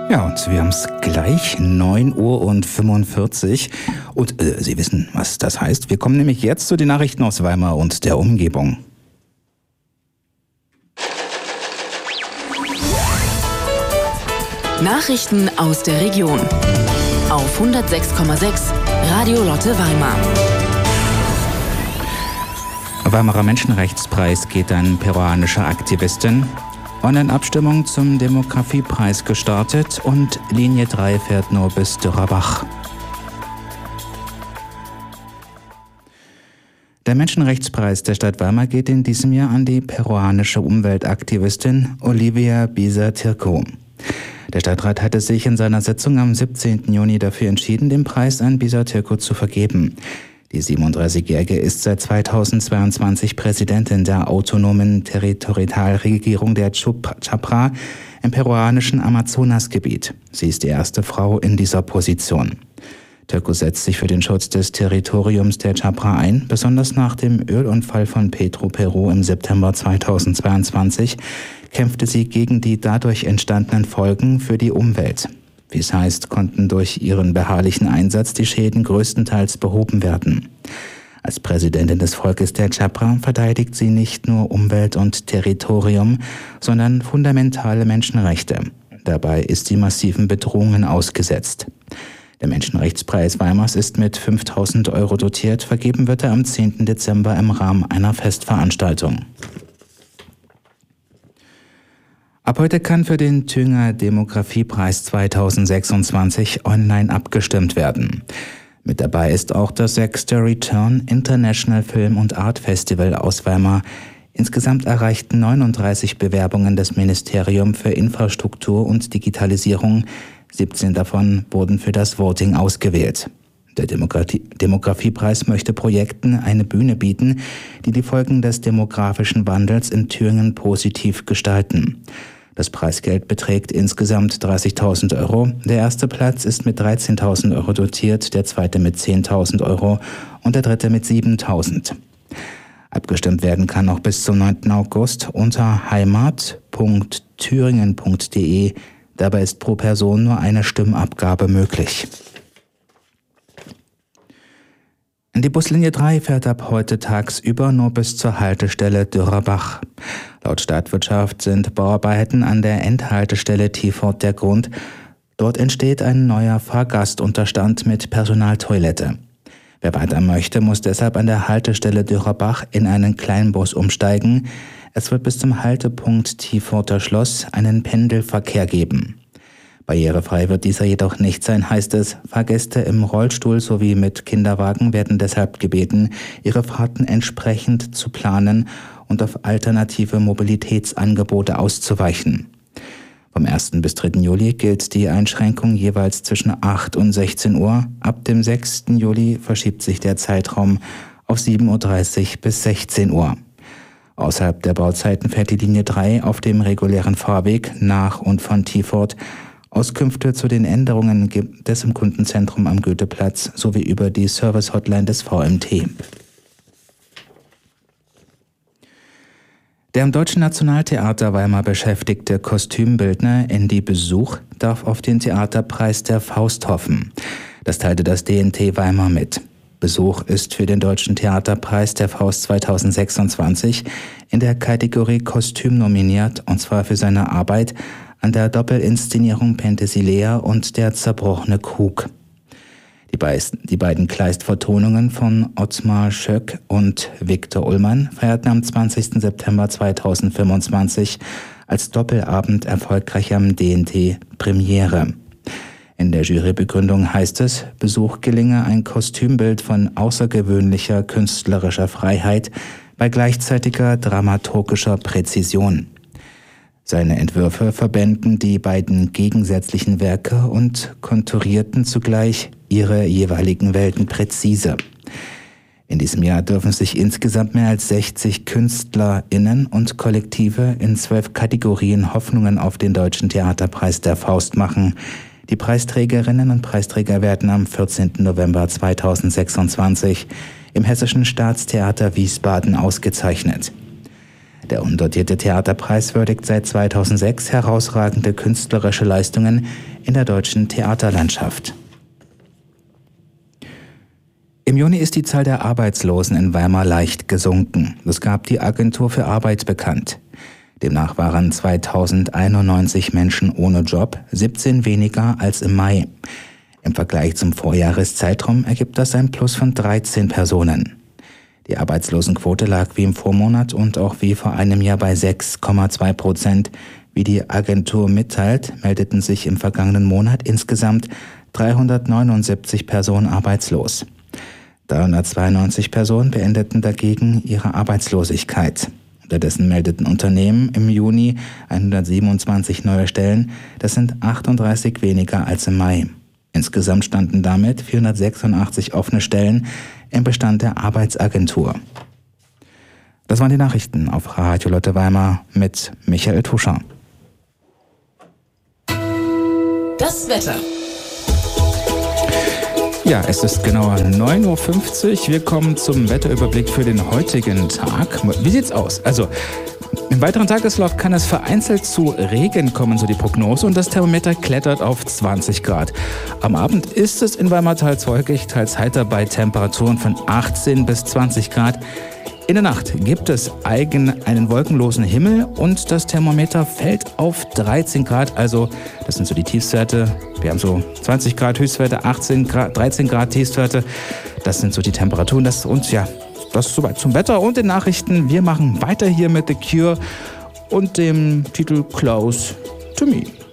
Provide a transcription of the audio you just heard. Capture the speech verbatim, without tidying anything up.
Ja, und wir haben es gleich, neun Uhr und fünfundvierzig. Und äh, Sie wissen, was das heißt. Wir kommen nämlich jetzt zu den Nachrichten aus Weimar und der Umgebung. Nachrichten aus der Region. Auf hundertsechs Komma sechs Radio Lotte Weimar. Weimarer Menschenrechtspreis geht an peruanische Aktivistin. Online-Abstimmung zum Demografiepreis gestartet und Linie drei fährt nur bis Dürrerbach. Der Menschenrechtspreis der Stadt Weimar geht in diesem Jahr an die peruanische Umweltaktivistin Olivia Bisa-Tirco. Der Stadtrat hatte sich in seiner Sitzung am siebzehnten Juni dafür entschieden, den Preis an Bisa-Tirco zu vergeben. Die siebenunddreißigjährige ist seit zweitausendzweiundzwanzig Präsidentin der autonomen Territorialregierung der Chapra im peruanischen Amazonasgebiet. Sie ist die erste Frau in dieser Position. Tirco setzt sich für den Schutz des Territoriums der Chapra ein. Besonders nach dem Ölunfall von Petroperú im September zweitausendzweiundzwanzig kämpfte sie gegen die dadurch entstandenen Folgen für die Umwelt. Wie es heißt, konnten durch ihren beharrlichen Einsatz die Schäden größtenteils behoben werden. Als Präsidentin des Volkes der Chapra verteidigt sie nicht nur Umwelt und Territorium, sondern fundamentale Menschenrechte. Dabei ist sie massiven Bedrohungen ausgesetzt. Der Menschenrechtspreis Weimars ist mit fünftausend Euro dotiert. Vergeben wird er am zehnten Dezember im Rahmen einer Festveranstaltung. Ab heute kann für den Thüringer Demografiepreis zweitausendsechsundzwanzig online abgestimmt werden. Mit dabei ist auch das sechste Return International Film und Art Festival aus Weimar. Insgesamt erreichten neununddreißig Bewerbungen das Ministerium für Infrastruktur und Digitalisierung. siebzehn davon wurden für das Voting ausgewählt. Der Demografi- Demografiepreis möchte Projekten eine Bühne bieten, die die Folgen des demografischen Wandels in Thüringen positiv gestalten. Das Preisgeld beträgt insgesamt dreißigtausend Euro. Der erste Platz ist mit dreizehntausend Euro dotiert, der zweite mit zehntausend Euro und der dritte mit siebentausend. Abgestimmt werden kann auch bis zum neunten August unter heimat punkt thüringen punkt de. Dabei ist pro Person nur eine Stimmabgabe möglich. Die Buslinie drei fährt ab heute tagsüber nur bis zur Haltestelle Dürrerbach. Laut Stadtwirtschaft sind Bauarbeiten an der Endhaltestelle Tiefort der Grund. Dort entsteht ein neuer Fahrgastunterstand mit Personaltoilette. Wer weiter möchte, muss deshalb an der Haltestelle Dürrerbach in einen Kleinbus umsteigen. Es wird bis zum Haltepunkt Tieforter Schloss einen Pendelverkehr geben. Barrierefrei wird dieser jedoch nicht sein, heißt es. Fahrgäste im Rollstuhl sowie mit Kinderwagen werden deshalb gebeten, ihre Fahrten entsprechend zu planen und auf alternative Mobilitätsangebote auszuweichen. Vom ersten bis dritten Juli gilt die Einschränkung jeweils zwischen acht und sechzehn Uhr. Ab dem sechsten Juli verschiebt sich der Zeitraum auf sieben Uhr dreißig bis sechzehn Uhr. Außerhalb der Bauzeiten fährt die Linie drei auf dem regulären Fahrweg nach und von Tiefort. Auskünfte zu den Änderungen gibt es im Kundenzentrum am Goetheplatz sowie über die Service-Hotline des V M T. Der am Deutschen Nationaltheater Weimar beschäftigte Kostümbildner Andy Besuch darf auf den Theaterpreis der Faust hoffen. Das teilte das D N T Weimar mit. Besuch ist für den Deutschen Theaterpreis der Faust zweitausendsechsundzwanzig in der Kategorie Kostüm nominiert, und zwar für seine Arbeit an der Doppelinszenierung Penthesilea und der zerbrochene Krug. Die, Be- die beiden Kleist-Vertonungen von Ottmar Schöck und Viktor Ullmann feierten am zwanzigsten September zweitausendfünfundzwanzig als Doppelabend erfolgreich am D N T Premiere. In der Jurybegründung heißt es, Besuch gelinge ein Kostümbild von außergewöhnlicher künstlerischer Freiheit bei gleichzeitiger dramaturgischer Präzision. Seine Entwürfe verbänden die beiden gegensätzlichen Werke und konturierten zugleich ihre jeweiligen Welten präzise. In diesem Jahr dürfen sich insgesamt mehr als sechzig KünstlerInnen und Kollektive in zwölf Kategorien Hoffnungen auf den Deutschen Theaterpreis der Faust machen. Die Preisträgerinnen und Preisträger werden am vierzehnten November zweitausendsechsundzwanzig im Hessischen Staatstheater Wiesbaden ausgezeichnet. Der undotierte Theaterpreis würdigt seit zweitausendsechs herausragende künstlerische Leistungen in der deutschen Theaterlandschaft. Im Juni ist die Zahl der Arbeitslosen in Weimar leicht gesunken. Das gab die Agentur für Arbeit bekannt. Demnach waren zweitausendeinundneunzig Menschen ohne Job, siebzehn weniger als im Mai. Im Vergleich zum Vorjahreszeitraum ergibt das ein Plus von dreizehn Personen. Die Arbeitslosenquote lag wie im Vormonat und auch wie vor einem Jahr bei sechs Komma zwei Prozent. Wie die Agentur mitteilt, meldeten sich im vergangenen Monat insgesamt dreihundertneunundsiebzig Personen arbeitslos. dreihundertzweiundneunzig Personen beendeten dagegen ihre Arbeitslosigkeit. Unterdessen meldeten Unternehmen im Juni hundertsiebenundzwanzig neue Stellen. Das sind achtunddreißig weniger als im Mai. Insgesamt standen damit vierhundertsechsundachtzig offene Stellen im Bestand der Arbeitsagentur. Das waren die Nachrichten auf Radio Lotte Weimar mit Michael Tuscher. Das Wetter. Ja, es ist genau neun Uhr fünfzig. Wir kommen zum Wetterüberblick für den heutigen Tag. Wie sieht's aus? Also, im weiteren Tagesverlauf kann es vereinzelt zu Regen kommen, so die Prognose, und das Thermometer klettert auf zwanzig Grad. Am Abend ist es in Weimar teils wolkig, teils heiter bei Temperaturen von achtzehn bis zwanzig Grad. In der Nacht gibt es eigen einen wolkenlosen Himmel und das Thermometer fällt auf dreizehn Grad. Also das sind so die Tiefstwerte. Wir haben so zwanzig Grad Höchstwerte, achtzehn Grad, dreizehn Grad Tiefstwerte. Das sind so die Temperaturen. Das und ja, das ist soweit zum Wetter und den Nachrichten. Wir machen weiter hier mit The Cure und dem Titel Close to Me.